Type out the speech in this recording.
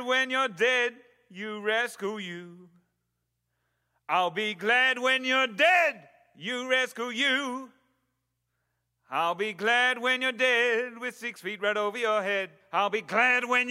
when you're dead, you rascal you. I'll be glad when you're dead, you rascal you. I'll be glad when you're dead with 6 feet right over your head. I'll be glad when